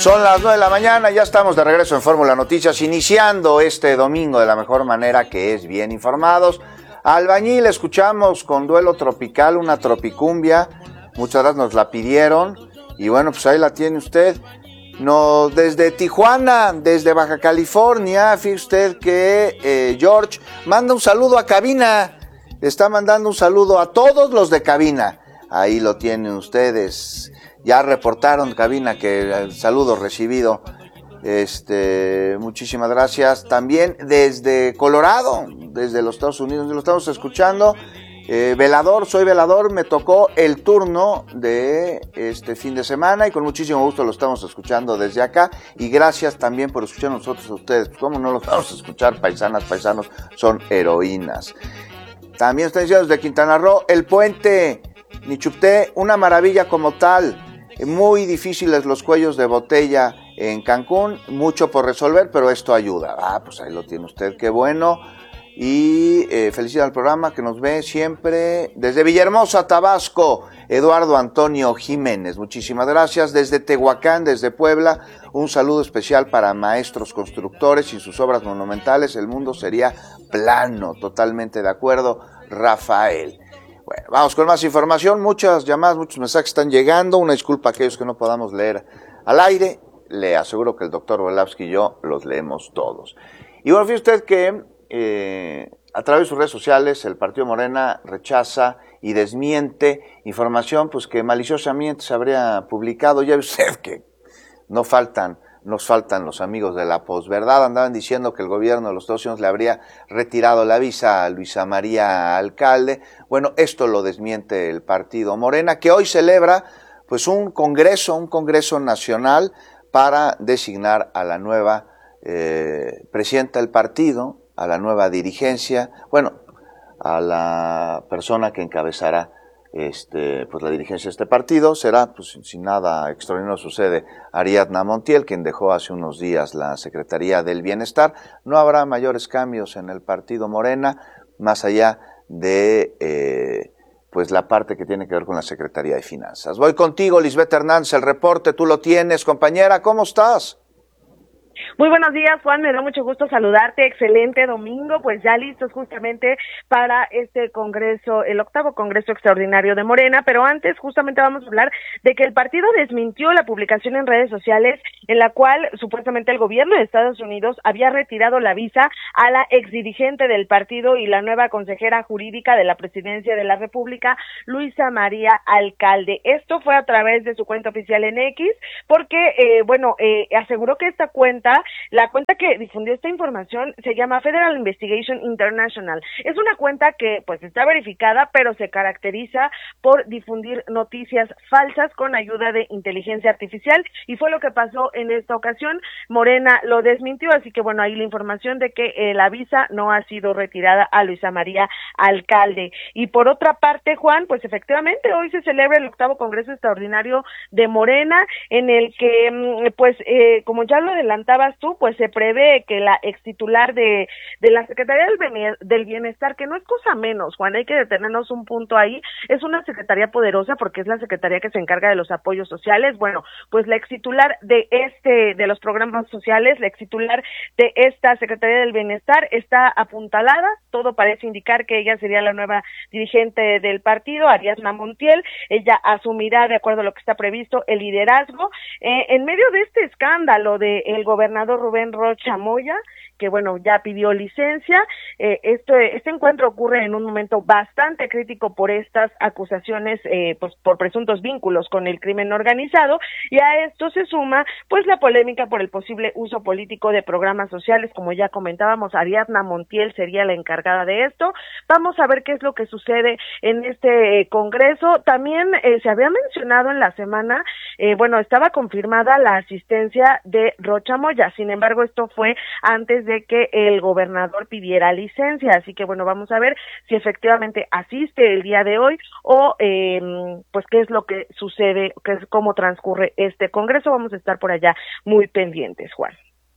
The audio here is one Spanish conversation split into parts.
Son las 9 de la mañana, ya estamos de regreso en Fórmula Noticias, iniciando este domingo de la mejor manera, que es bien informados. Albañil, escuchamos con Duelo Tropical, una tropicumbia, muchas gracias, nos la pidieron, y bueno, pues ahí la tiene usted. No, desde Tijuana, desde Baja California, fíjese usted que George manda un saludo a cabina, le está mandando un saludo a todos los de cabina. Ahí lo tienen ustedes, ya reportaron cabina que el saludo recibido. Muchísimas gracias. También desde Colorado, desde los Estados Unidos, lo estamos escuchando. Velador, soy velador, me tocó el turno de este fin de semana y con muchísimo gusto lo estamos escuchando desde acá, y gracias también por escuchar a nosotros, a ustedes. ¿Cómo no los vamos a escuchar? Paisanas, paisanos, son heroínas. También están diciendo desde Quintana Roo, el puente Nichupté, una maravilla como tal, muy difíciles los cuellos de botella en Cancún, mucho por resolver, pero esto ayuda. Pues ahí lo tiene usted, qué bueno. Y felicidad al programa que nos ve siempre desde Villahermosa, Tabasco, Eduardo Antonio Jiménez, muchísimas gracias. Desde Tehuacán, desde Puebla, un saludo especial para maestros constructores. Sin sus obras monumentales el mundo sería plano, totalmente de acuerdo, Rafael. Bueno, vamos con más información, muchas llamadas, muchos mensajes están llegando, una disculpa a aquellos que no podamos leer al aire, le aseguro que el doctor Volavsky y yo los leemos todos. Y bueno, fíjese usted que a través de sus redes sociales el partido Morena rechaza y desmiente información pues que maliciosamente se habría publicado. Ya ve usted que nos faltan los amigos de la posverdad, andaban diciendo que el gobierno de los Estados Unidos le habría retirado la visa a Luisa María Alcalde. Bueno, esto lo desmiente el partido Morena, que hoy celebra pues un congreso nacional para designar a la nueva presidenta del partido, a la nueva dirigencia, bueno, a la persona que encabezará pues la dirigencia de este partido. Será, pues si nada extraordinario sucede, Ariadna Montiel, quien dejó hace unos días la Secretaría del Bienestar. No habrá mayores cambios en el partido Morena, más allá de pues la parte que tiene que ver con la Secretaría de Finanzas. Voy contigo, Lisbeth Hernández, el reporte, tú lo tienes, compañera, ¿cómo estás? Muy buenos días, Juan, me da mucho gusto saludarte, excelente domingo, pues ya listos justamente para este congreso, el 8º Congreso Extraordinario de Morena, pero antes justamente vamos a hablar de que el partido desmintió la publicación en redes sociales en la cual supuestamente el gobierno de Estados Unidos había retirado la visa a la exdirigente del partido y la nueva consejera jurídica de la Presidencia de la República, Luisa María Alcalde. Esto fue a través de su cuenta oficial en X, porque, aseguró que esta cuenta, la cuenta que difundió esta información se llama Federal Investigation International. Es una cuenta que pues está verificada, pero se caracteriza por difundir noticias falsas con ayuda de inteligencia artificial, y fue lo que pasó en esta ocasión. Morena lo desmintió, así que bueno, ahí la información de que la visa no ha sido retirada a Luisa María Alcalde. Y por otra parte, Juan, pues efectivamente hoy se celebra el 8º Congreso Extraordinario de Morena, en el que como ya lo adelantabas tú, pues se prevé que la ex titular de la Secretaría del Bienestar, que no es cosa menos, Juan, hay que detenernos un punto ahí, es una secretaría poderosa porque es la secretaría que se encarga de los apoyos sociales. Bueno, pues la ex titular de los programas sociales, la ex titular de esta Secretaría del Bienestar está apuntalada, todo parece indicar que ella sería la nueva dirigente del partido, Ariadna Montiel. Ella asumirá, de acuerdo a lo que está previsto, el liderazgo en medio de este escándalo del gobernador Rubén Rocha Moya, que bueno, ya pidió licencia. Este encuentro ocurre en un momento bastante crítico por estas acusaciones, pues por presuntos vínculos con el crimen organizado, y a esto se suma pues la polémica por el posible uso político de programas sociales. Como ya comentábamos, Ariadna Montiel sería la encargada de esto. Vamos a ver qué es lo que sucede en este congreso. También se había mencionado en la semana, estaba confirmada la asistencia de Rocha Moya, sin embargo esto fue antes de que el gobernador pidiera licencia, así que bueno, vamos a ver si efectivamente asiste el día de hoy o pues qué es lo que sucede, cómo transcurre este congreso. Vamos a estar por allá muy pendientes, Juan.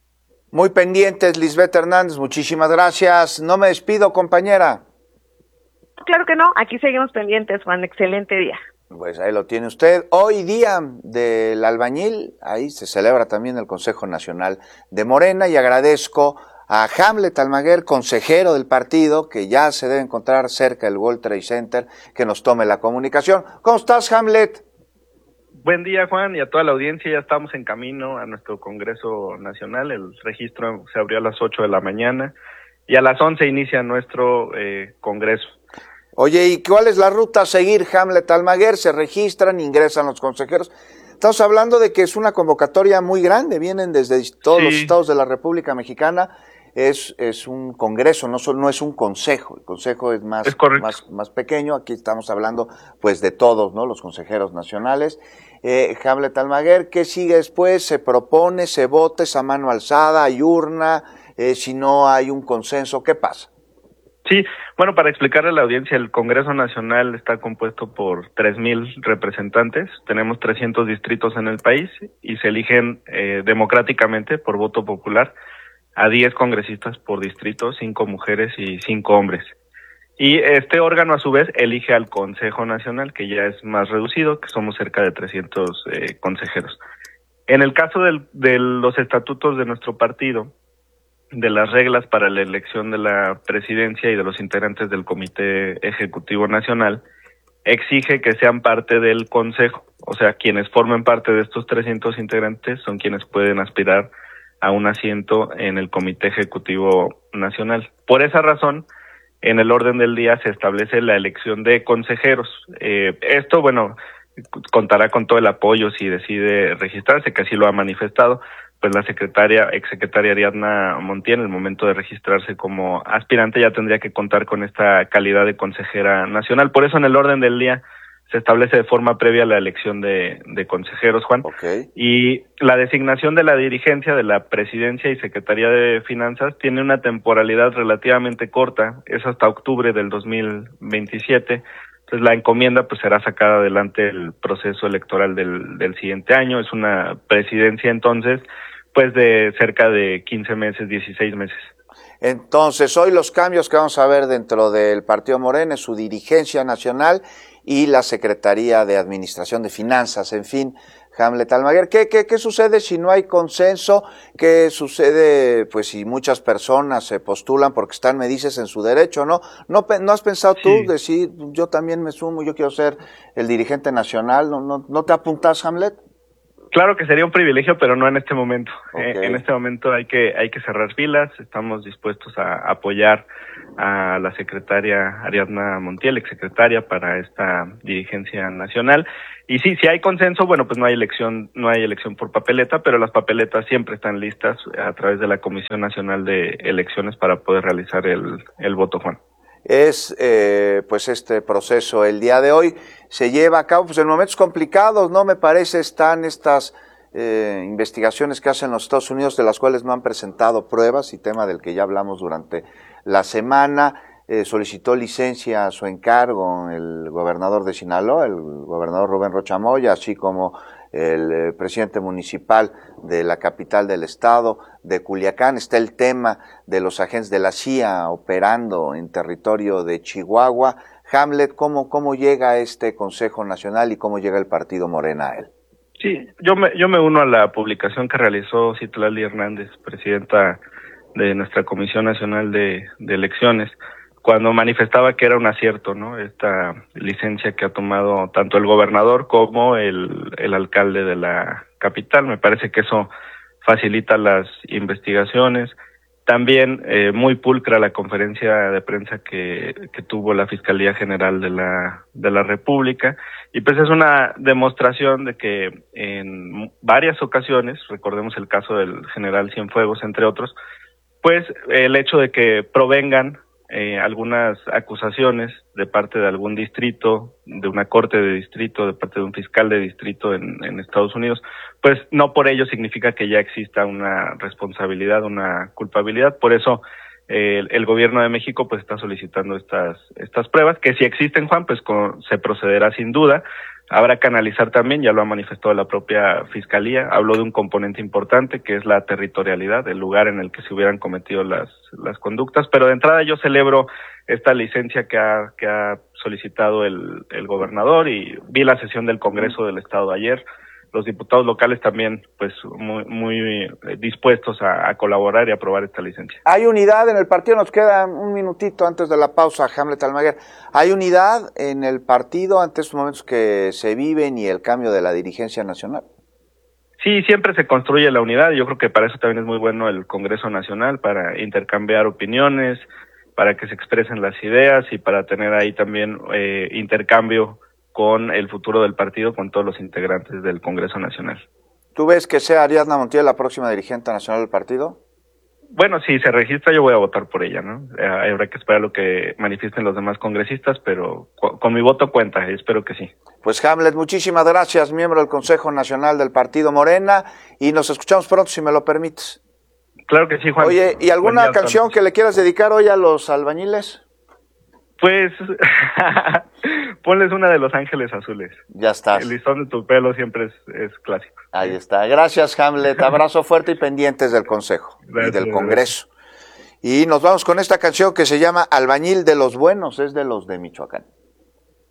Muy pendientes, Lisbeth Hernández, muchísimas gracias. No me despido, compañera. Claro que no, aquí seguimos pendientes, Juan, excelente día. Pues ahí lo tiene usted. Hoy día del albañil, ahí se celebra también el Consejo Nacional de Morena, y agradezco a Hamlet Almaguer, consejero del partido, que ya se debe encontrar cerca del World Trade Center, que nos tome la comunicación. ¿Cómo estás, Hamlet? Buen día, Juan, y a toda la audiencia. Ya estamos en camino a nuestro Congreso Nacional. El registro se abrió a las 8 de la mañana y a las 11 inicia nuestro Congreso. Oye, ¿y cuál es la ruta a seguir, Hamlet Almaguer? ¿Se registran, ingresan los consejeros? Estamos hablando de que es una convocatoria muy grande, vienen desde todos los estados de la República Mexicana. Es un congreso, no es un consejo. El consejo es más pequeño. Aquí estamos hablando pues de todos, ¿no? Los consejeros nacionales. Hamlet Almaguer, ¿qué sigue después? ¿Se propone, se vota, es a mano alzada, hay urna? Si no hay un consenso, ¿qué pasa? Sí, bueno, para explicarle a la audiencia, el Congreso Nacional está compuesto por 3,000 representantes. Tenemos 300 distritos en el país y se eligen democráticamente por voto popular a 10 congresistas por distrito, 5 mujeres y 5 hombres. Y este órgano, a su vez, elige al Consejo Nacional, que ya es más reducido, que somos cerca de 300 consejeros. En el caso de los estatutos de nuestro partido, de las reglas para la elección de la presidencia y de los integrantes del Comité Ejecutivo Nacional, exige que sean parte del Consejo. O sea, quienes formen parte de estos 300 integrantes son quienes pueden aspirar a un asiento en el Comité Ejecutivo Nacional. Por esa razón, en el orden del día se establece la elección de consejeros. Esto, bueno, contará con todo el apoyo si decide registrarse, que así lo ha manifestado, pues la exsecretaria Ariadna Montiel, en el momento de registrarse como aspirante, ya tendría que contar con esta calidad de consejera nacional. Por eso en el orden del día se establece de forma previa la elección de consejeros, Juan. Okay. Y la designación de la dirigencia de la Presidencia y Secretaría de Finanzas tiene una temporalidad relativamente corta, es hasta octubre del 2027. Entonces la encomienda pues será sacada adelante el proceso electoral del siguiente año. Es una presidencia entonces pues de cerca de 15 meses, 16 meses. Entonces hoy los cambios que vamos a ver dentro del Partido Morena es su dirigencia nacional y la Secretaría de Administración de Finanzas, en fin. Hamlet Almaguer, ¿qué sucede si no hay consenso? ¿Qué sucede, pues, si muchas personas se postulan porque están, me dices, en su derecho, ¿no? ¿No has pensado tú decir, yo también me sumo, yo quiero ser el dirigente nacional? ¿No te apuntas, Hamlet? Claro que sería un privilegio, pero no en este momento. Okay. En este momento hay que cerrar filas. Estamos dispuestos a apoyar a la secretaria Ariadna Montiel, exsecretaria, para esta dirigencia nacional. Y sí, si hay consenso, bueno, pues no hay elección por papeleta, pero las papeletas siempre están listas a través de la Comisión Nacional de Elecciones para poder realizar el voto, Juan. Es, pues este proceso el día de hoy se lleva a cabo pues en momentos complicados, ¿no? Me parece están estas investigaciones que hacen los Estados Unidos, de las cuales no han presentado pruebas, y tema del que ya hablamos durante la semana. Solicitó licencia a su encargo el gobernador de Sinaloa, el gobernador Rubén Rocha Moya, así como el presidente municipal de la capital del estado, de Culiacán. Está el tema de los agentes de la CIA operando en territorio de Chihuahua. Hamlet, ¿cómo llega este Consejo Nacional y cómo llega el Partido Morena a él? Sí, yo me uno a la publicación que realizó Citlali Hernández, presidenta de nuestra Comisión Nacional de Elecciones, cuando manifestaba que era un acierto, ¿no? Esta licencia que ha tomado tanto el gobernador como el alcalde de la capital. Me parece que eso facilita las investigaciones. También muy pulcra la conferencia de prensa que tuvo la Fiscalía General de la República, y pues es una demostración de que en varias ocasiones, recordemos el caso del general Cienfuegos, entre otros, pues el hecho de que provengan algunas acusaciones de parte de algún distrito, de una corte de distrito, de parte de un fiscal de distrito en Estados Unidos, pues no por ello significa que ya exista una responsabilidad, una culpabilidad. Por eso el gobierno de México pues está solicitando estas pruebas, que si existen, Juan, pues se procederá sin duda. Habrá que analizar también, ya lo ha manifestado la propia Fiscalía, habló de un componente importante que es la territorialidad, el lugar en el que se hubieran cometido las conductas, pero de entrada yo celebro esta licencia que ha solicitado el gobernador, y vi la sesión del Congreso del Estado ayer. Los diputados locales también, pues, muy dispuestos a colaborar y aprobar esta licencia. ¿Hay unidad en el partido? Nos queda un minutito antes de la pausa, Hamlet Almaguer. ¿Hay unidad en el partido ante estos momentos que se viven y el cambio de la dirigencia nacional? Sí, siempre se construye la unidad. Yo creo que para eso también es muy bueno el Congreso Nacional, para intercambiar opiniones, para que se expresen las ideas y para tener ahí también intercambio con el futuro del partido, con todos los integrantes del Congreso Nacional. ¿Tú ves que sea Ariadna Montiel la próxima dirigente nacional del partido? Bueno, si se registra yo voy a votar por ella, ¿no? Habrá que esperar lo que manifiesten los demás congresistas, pero con mi voto cuenta, espero que sí. Pues Hamlet, muchísimas gracias, miembro del Consejo Nacional del Partido Morena, y nos escuchamos pronto, si me lo permites. Claro que sí, Juan. Oye, ¿y alguna canción que le quieras dedicar hoy a los albañiles? Pues, ponles una de Los Ángeles Azules. Ya estás. El listón de tu pelo siempre es clásico. Ahí está. Gracias, Hamlet. Abrazo fuerte y pendientes del Consejo y del Congreso. Y nos vamos con esta canción que se llama Albañil de los Buenos, es de los de Michoacán.